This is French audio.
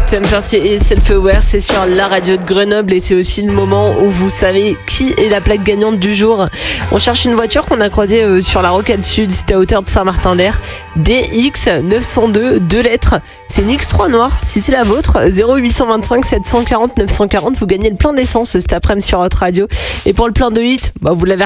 Tom Percier et Self-Aware, c'est sur la radio de Grenoble et c'est aussi le moment où vous savez qui est la plaque gagnante du jour. On cherche une voiture qu'on a croisée sur la rocade sud, c'était à hauteur de Saint-Martin-d'Air. DX 902, 2 lettres. C'est une X3 noire. Si c'est la vôtre, 0825 740 940, vous gagnez le plein d'essence cet après-midi sur votre radio. Et pour le plein de hits, vous l'avez